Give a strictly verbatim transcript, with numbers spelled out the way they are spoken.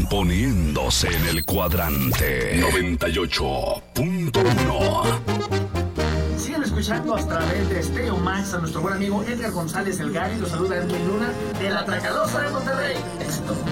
poniéndose en el cuadrante noventa y ocho punto uno. Siguen escuchando a través de Stereo Max a nuestro buen amigo Edgar González El Gary. Los saluda Edwin Luna, el Atracador de Monterrey. Éxito.